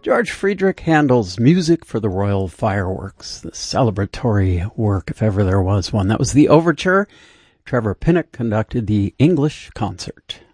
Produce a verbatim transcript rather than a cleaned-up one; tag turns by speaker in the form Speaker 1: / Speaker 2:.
Speaker 1: George Friedrich Handel's Music for the Royal Fireworks, the celebratory work, if ever there was one. That was the overture. Trevor Pinnock conducted the English concert.